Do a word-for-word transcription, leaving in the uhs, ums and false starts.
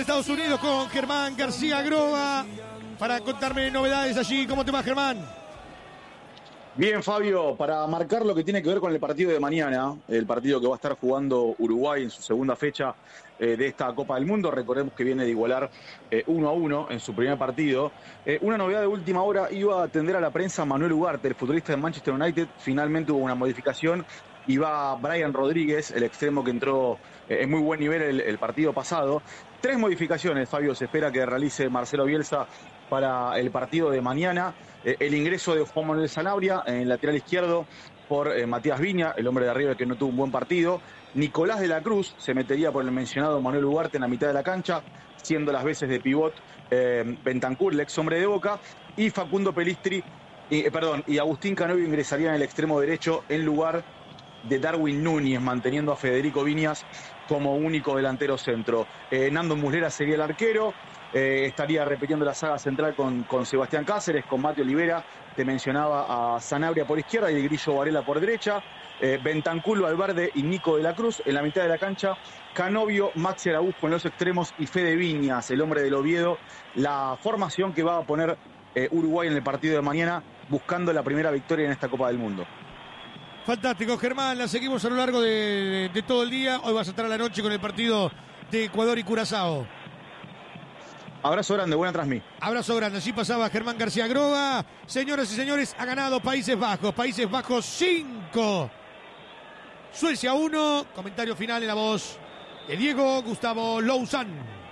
Estados Unidos con Germán García Groba para contarme novedades allí. ¿Cómo te va, Germán? Bien, Fabio, para marcar lo que tiene que ver con el partido de mañana, el partido que va a estar jugando Uruguay en su segunda fecha eh, de esta Copa del Mundo. Recordemos que viene de igualar eh, uno a uno en su primer partido. Eh, una novedad de última hora: iba a atender a la prensa Manuel Ugarte, el futbolista de Manchester United. Finalmente hubo una modificación y va Brian Rodríguez, el extremo que entró eh, en muy buen nivel el, el partido pasado. Tres modificaciones, Fabio, se espera que realice Marcelo Bielsa para el partido de mañana. Eh, el ingreso de Juan Manuel Sanabria en el lateral izquierdo por eh, Matías Viña, el hombre de arriba que no tuvo un buen partido. Nicolás de la Cruz se metería por el mencionado Manuel Ugarte en la mitad de la cancha, siendo las veces de pivot eh, Bentancur, el ex hombre de Boca, y Facundo Pelistri, eh, perdón, y Agustín Canovio ingresaría en el extremo derecho en lugar de Darwin Núñez, manteniendo a Federico Viñas como único delantero centro. Eh, Nando Muslera sería el arquero. Eh, estaría repitiendo la saga central con, con Sebastián Cáceres, con Mati Olivera. Te mencionaba a Sanabria por izquierda y el Grillo Varela por derecha. Eh, Bentancur, Valverde y Nico de la Cruz en la mitad de la cancha. Canovio, Maxi Araujo en los extremos y Fede Viñas, el hombre del Oviedo. La formación que va a poner eh, Uruguay en el partido de mañana, buscando la primera victoria en esta Copa del Mundo. Fantástico, Germán. La seguimos a lo largo de, de, de todo el día. Hoy vas a estar a la noche con el partido de Ecuador y Curazao. Abrazo grande, buena transmisión. Abrazo grande, así pasaba Germán García Groba. Señoras y señores, ha ganado Países Bajos. Países Bajos cinco. Suecia uno. Comentario final en la voz de Diego Gustavo Louzán.